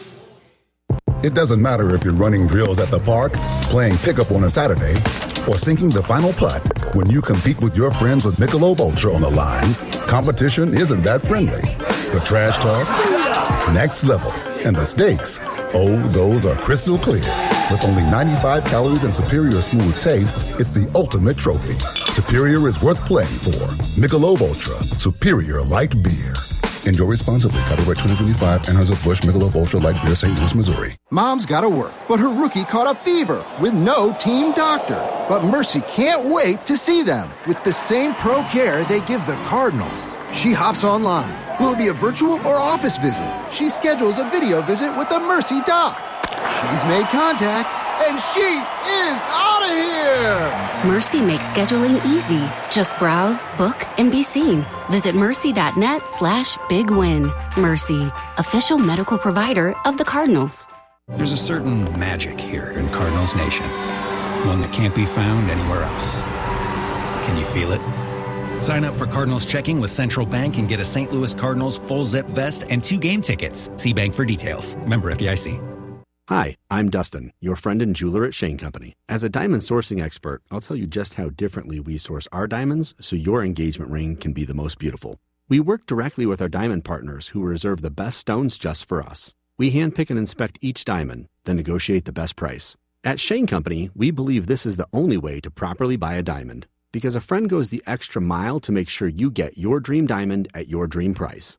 It doesn't matter if you're running drills at the park, playing pickup on a Saturday, or sinking the final putt. When you compete with your friends with Michelob Ultra on the line, competition isn't that friendly. The trash talk, next level, and the stakes, oh, those are crystal clear. With only ninety-five calories and superior smooth taste, it's the ultimate trophy. Superior is worth playing for. Michelob Ultra, superior light beer. Enjoy responsibly. Copyright twenty twenty-five, Anheuser-Busch Michelob Ultra Light Beer, Saint Louis, Missouri. Mom's gotta work, but her rookie caught a fever with no team doctor. But Mercy can't wait to see them with the same pro care they give the Cardinals. She hops online. Will it be a virtual or office visit? She schedules a video visit with the Mercy doc. She's made contact, and she is out of here! Mercy makes scheduling easy. Just browse, book, and be seen. Visit mercy.net slash big win. Mercy, official medical provider of the Cardinals. There's a certain magic here in Cardinals Nation. one that can't be found anywhere else. Can you feel it? Sign up for Cardinals checking with Central Bank and get a Saint Louis Cardinals full zip vest and two game tickets. See Bank for details. Member F D I C. Hi, I'm Dustin, your friend and jeweler at Shane Company. As a diamond sourcing expert, I'll tell you just how differently we source our diamonds so your engagement ring can be the most beautiful. We work directly with our diamond partners who reserve the best stones just for us. We handpick and inspect each diamond, then negotiate the best price. At Shane Company, we believe this is the only way to properly buy a diamond, because a friend goes the extra mile to make sure you get your dream diamond at your dream price.